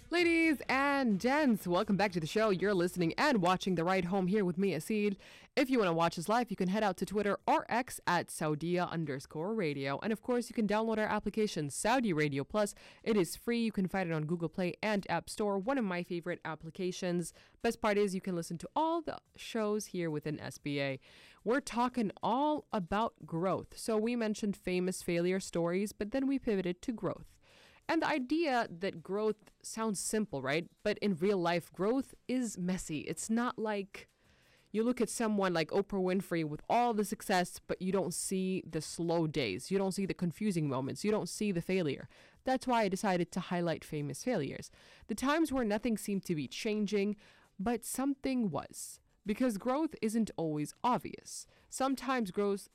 Ladies and gents, welcome back to the show. You're listening and watching The Ride Home here with me, Asid. If you want to watch us live, you can head out to Twitter or X at Saudia_radio. And of course, you can download our application, Saudi Radio Plus. It is free. You can find it on Google Play and App Store. One of my favorite applications. Best part is you can listen to all the shows here within SBA. We're talking all about growth. So we mentioned famous failure stories, but then we pivoted to growth. And the idea that growth sounds simple, right? But in real life, growth is messy. It's not like you look at someone like Oprah Winfrey with all the success, but you don't see the slow days. You don't see the confusing moments. You don't see the failure. That's why I decided to highlight famous failures. The times where nothing seemed to be changing, but something was. Because growth isn't always obvious. Sometimes growth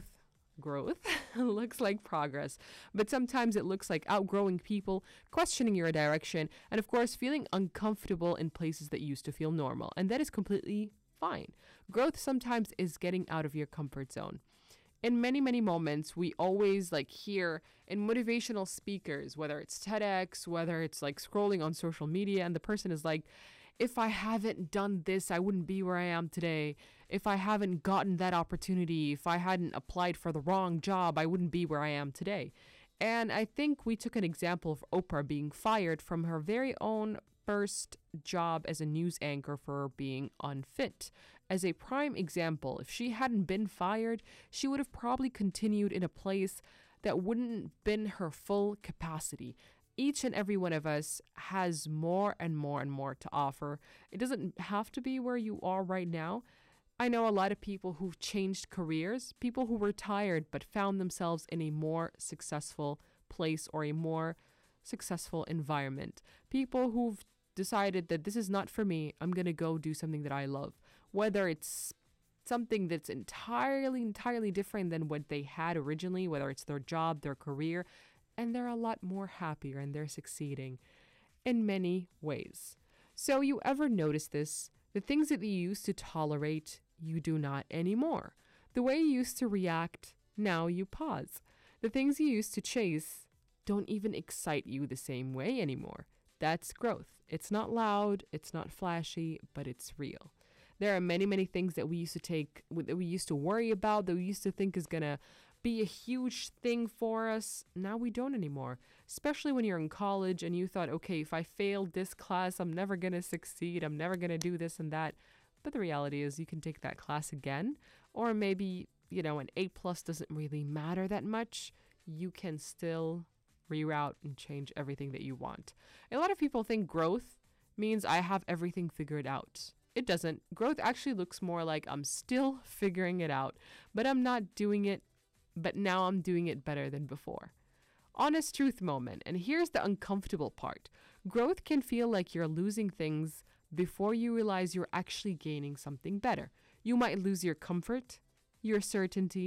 looks like progress, but sometimes it looks like outgrowing people, questioning your direction, and of course feeling uncomfortable in places that used to feel normal, and that is completely fine. Growth sometimes is getting out of your comfort zone. In many moments, we always hear in motivational speakers, whether it's TEDx, whether it's scrolling on social media, and the person is like, if I haven't done this, I wouldn't be where I am today. If I haven't gotten that opportunity, if I hadn't applied for the wrong job, I wouldn't be where I am today. And I think we took an example of Oprah being fired from her very own first job as a news anchor for being unfit. As a prime example, if she hadn't been fired, she would have probably continued in a place that wouldn't been her full capacity. Each and every one of us has more and more to offer. It doesn't have to be where you are right now. I know a lot of people who've changed careers, people who were tired but found themselves in a more successful place or a more successful environment. People who've decided that this is not for me, I'm going to go do something that I love. Whether it's something that's entirely different than what they had originally, whether it's their job, their career, and they're a lot more happier and they're succeeding in many ways. So you ever notice this? The things that you used to tolerate, you do not anymore. The way you used to react, now you pause. The things you used to chase don't even excite you the same way anymore. That's growth. It's not loud, it's not flashy, but it's real. There are many things that we used to worry about, that we used to think is gonna be a huge thing for us. Now we don't anymore. Especially when you're in college and you thought, okay, if I failed this class, I'm never gonna succeed. I'm never gonna do this and that. But the reality is you can take that class again, or maybe, an A+ doesn't really matter that much. You can still reroute and change everything that you want. A lot of people think growth means I have everything figured out. It doesn't. Growth actually looks more like I'm still figuring it out, but I'm not doing it, but now I'm doing it better than before. Honest truth moment, and here's the uncomfortable part. Growth can feel like you're losing things before you realize you're actually gaining something better. You might lose your comfort, your certainty,